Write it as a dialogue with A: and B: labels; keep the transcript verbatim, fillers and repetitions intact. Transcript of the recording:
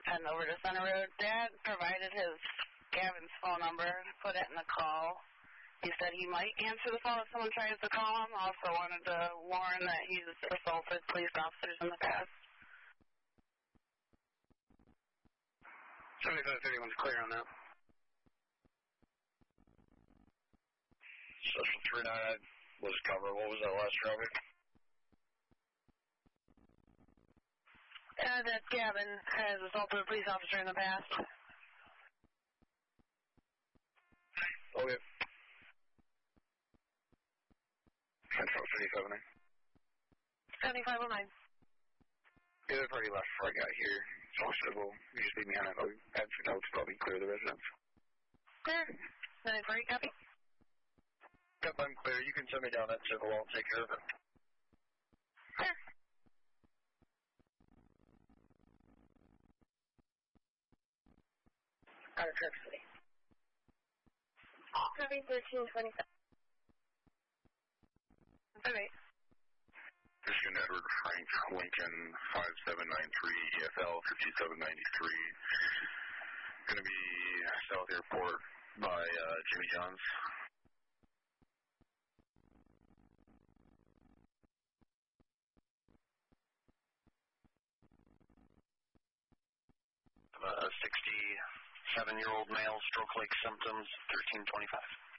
A: heading over to Center Road. Dad provided his Gavin's phone number, put it in the call. He said he might answer the phone if someone tries to call him. Also wanted to warn that he's assaulted police officers in the past.
B: seventy-five thirty-one's clear on that.
C: Social three nine was covered. What was that last traffic?
A: Uh, that Gavin has assaulted a police officer in the past.
C: Okay.
B: Central thirty-seven nine.
A: seventy-five oh nine.
B: Yeah, they've already left before I got here. It's possible. You just leave me on it. I'll add some notes, probably clear the residence.
A: Clear. nine four eight, copy.
C: Yep, I'm clear. You can send me down that civil. I'll take care of it.
A: Clear. Out of Kirk City. Copy thirteen twenty-seven. Okay.
C: Michigan Edward Frank Lincoln five seven nine three E F L fifty-seven ninety-three. Going to be South Airport by uh, Jimmy John's. A sixty-seven-year-old male, stroke-like symptoms, thirteen twenty-five.